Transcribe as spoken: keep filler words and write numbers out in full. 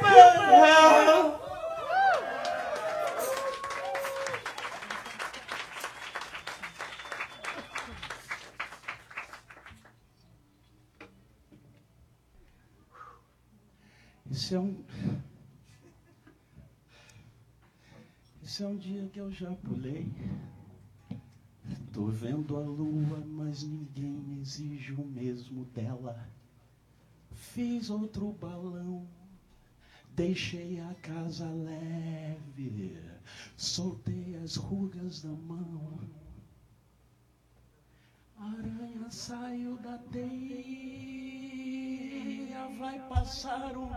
Esse é um... Esse é um dia que eu já pulei. Tô vendo a lua, mas ninguém exige o mesmo dela. Fiz outro balão, deixei a casa leve, soltei as rugas da mão. A aranha saiu da teia, vai passar um